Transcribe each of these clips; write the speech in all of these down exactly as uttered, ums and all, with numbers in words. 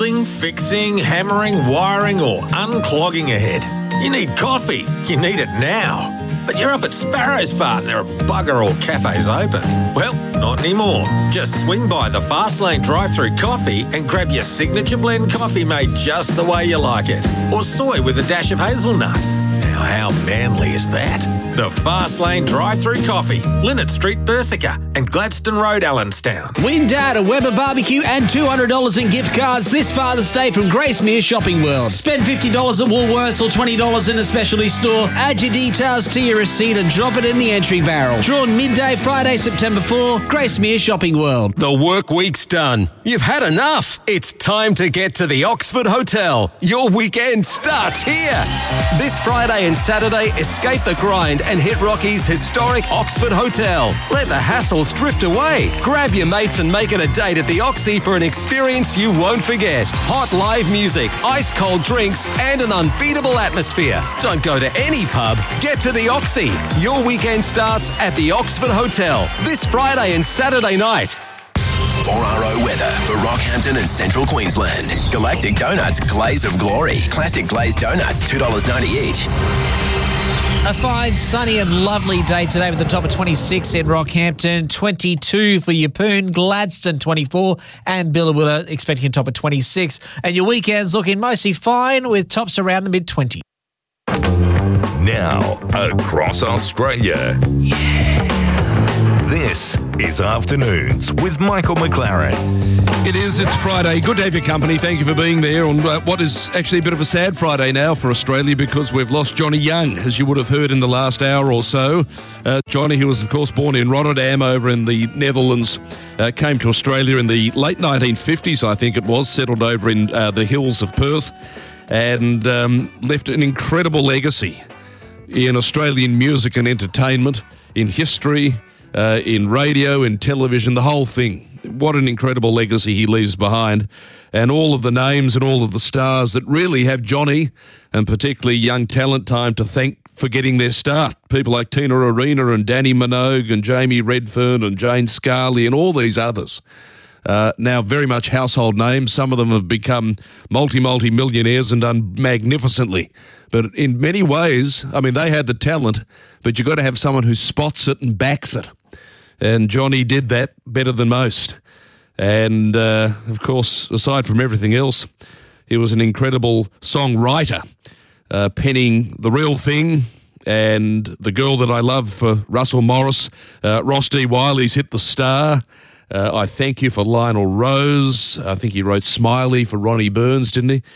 Fixing, hammering, wiring or unclogging a head. You need coffee. You need it now. But you're up at Sparrows Fart and there are bugger all cafes open. Well, not anymore. Just swing by the Fastlane drive-through coffee and grab your signature blend coffee made just the way you like it. Or soy with a dash of hazelnut. Now, how manly is that? The Fastlane drive-through coffee. Linnet Street, Bersica and Gladstone Road, Allenstown. Win Dad a Weber barbecue and two hundred dollars in gift cards this Father's Day from Gracemere Shopping World. Spend fifty dollars at Woolworths or twenty dollars in a specialty store. Add your details to your receipt and drop it in the entry barrel. Drawn midday Friday, September fourth, Gracemere Shopping World. The work week's done. You've had enough. It's time to get to the Oxford Hotel. Your weekend starts here. This Friday and Saturday, escape the grind and hit Rocky's historic Oxford Hotel. Let the hassles drift away. Grab your mates and make it a date at the Oxy for an experience you won't forget. Hot live music, ice-cold drinks, and an unbeatable atmosphere. Don't go to any pub. Get to the Oxy. Your weekend starts at the Oxford Hotel this Friday and Saturday night. four R O weather for Rockhampton and Central Queensland. Galactic Donuts Glaze of Glory. Classic glazed donuts, two dollars ninety each. A fine, sunny and lovely day today with the top of twenty-six in Rockhampton, twenty-two for Yeppoon, Gladstone twenty-four and Billawilla expecting a top of twenty-six. And your weekend's looking mostly fine with tops around the mid-twenties. Now, across Australia. Yeah. This is Afternoons with Michael McLaren. It is. It's Friday. Good to have your company. Thank you for being there on uh, what is actually a bit of a sad Friday now for Australia because we've lost Johnny Young, as you would have heard in the last hour or so. Uh, Johnny, who was, of course, born in Rotterdam over in the Netherlands, uh, came to Australia in the late nineteen fifties, I think it was, settled over in uh, the hills of Perth and um, left an incredible legacy in Australian music and entertainment, in history, Uh, in radio, in television, the whole thing. What an incredible legacy he leaves behind. And all of the names and all of the stars that really have Johnny, and particularly young talent, time to thank for getting their start. People like Tina Arena and Danny Minogue and Jamie Redfern and Jane Scarlett and all these others. Uh, now very much household names. Some of them have become multi-multi-millionaires and done magnificently. But in many ways, I mean, they had the talent, but you've got to have someone who spots it and backs it. And Johnny did that better than most. And, uh, of course, aside from everything else, he was an incredible songwriter, uh, penning The Real Thing and The Girl That I Love for Russell Morris. Uh, Ross D. Wiley's Hit the Star. Uh, I Thank You for Lionel Rose. I think he wrote Smiley for Ronnie Burns, didn't he?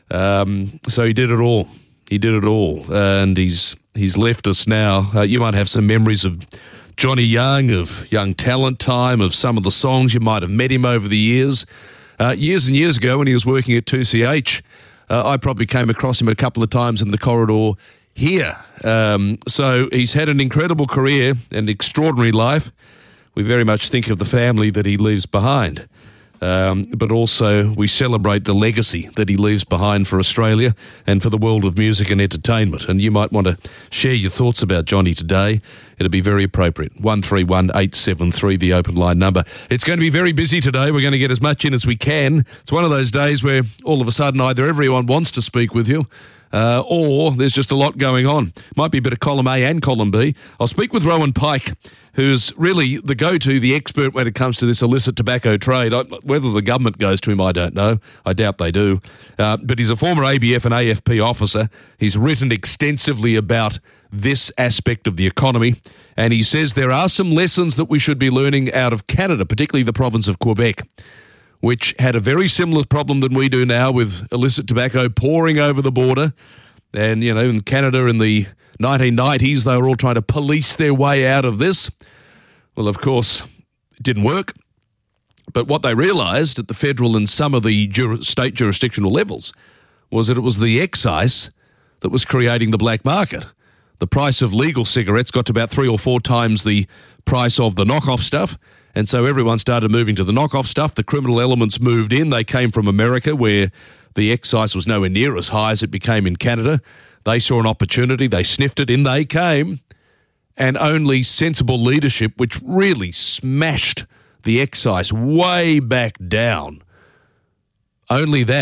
Um, so he did it all. He did it all. And he's he's left us now. Uh, you might have some memories of Johnny Young, of Young Talent Time, of some of the songs. You might have met him over the years. Uh, years and years ago when he was working at two C H, uh, I probably came across him a couple of times in the corridor here. Um, so he's had an incredible career and extraordinary life. We very much think of the family that he leaves behind. Um, but also we celebrate the legacy that he leaves behind for Australia and for the world of music and entertainment. And you might want to share your thoughts about Johnny today. It'd be very appropriate. one three one eight seven three, the open line number. It's going to be very busy today. We're going to get as much in as we can. It's one of those days where all of a sudden either everyone wants to speak with you uh, or there's just a lot going on. Might be a bit of column A and column B. I'll speak with Rowan Pike, who's really the go-to, the expert when it comes to this illicit tobacco trade. I, whether the government goes to him, I don't know. I doubt they do. Uh, but he's a former A B F and A F P officer. He's written extensively about this aspect of the economy, and he says there are some lessons that we should be learning out of Canada, particularly the province of Quebec, which had a very similar problem than we do now with illicit tobacco pouring over the border. And, you know, in Canada in the nineteen nineties, they were all trying to police their way out of this. Well, of course, it didn't work. But what they realised at the federal and some of the jur- state jurisdictional levels was that it was the excise that was creating the black market. The price of legal cigarettes got to about three or four times the price of the knockoff stuff. And so everyone started moving to the knockoff stuff. The criminal elements moved in. They came from America, where the excise was nowhere near as high as it became in Canada. They saw an opportunity. They sniffed it. In they came. And only sensible leadership, which really smashed the excise way back down, only that.